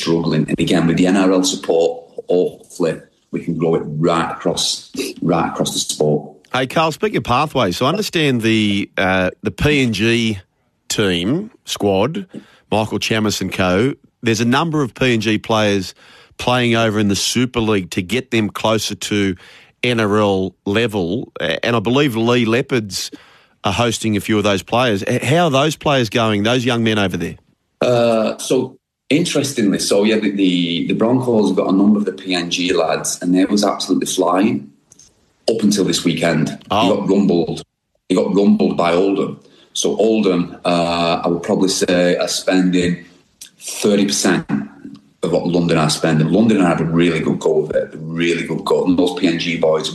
struggling. And again, with the NRL support, hopefully we can grow it right across the sport. Hey, Carl, speaking of pathways, so I understand the PNG team squad, Michael Chammas and co. There's a number of PNG players playing over in the Super League to get them closer to NRL level, and I believe Lee Leopards are hosting a few of those players. How are those players going, those young men over there? So interestingly, the Broncos have got a number of the PNG lads, and they was absolutely flying up until this weekend. He got rumbled by Oldham. So Oldham, I would probably say, are spending 30% of what London are spending. London have a really good go of it, a really good go. And those PNG boys